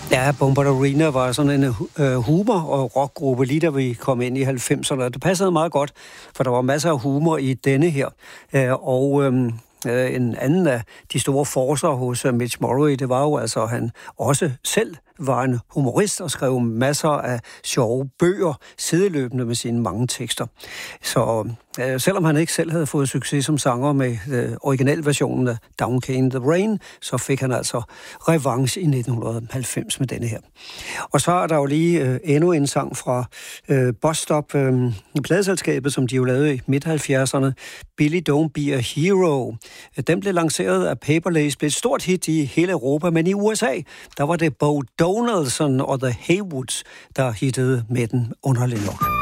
Ja, Bombalurina var sådan en humor- og rockgruppe, lige da vi kom ind i 90'erne. Det passede meget godt, for der var masser af humor i denne her. En anden af de store forcer hos Mitch Morrow, det var jo altså, at han også selv var en humorist og skrev masser af sjove bøger, sideløbende med sine mange tekster. Så selvom han ikke selv havde fået succes som sanger med originalversionen af Down Came the Rain, så fik han altså revanche i 1990 med denne her. Og så er der jo lige endnu en sang fra Bus Stop, pladeselskabet, som de jo lavede i midt-70'erne, Billy Don't Be a Hero. Den blev lanceret af Paper Lace, blev et stort hit i hele Europa, men i USA, der var det Bo Donaldson og The Haywoods, der hittede med den underligt nok.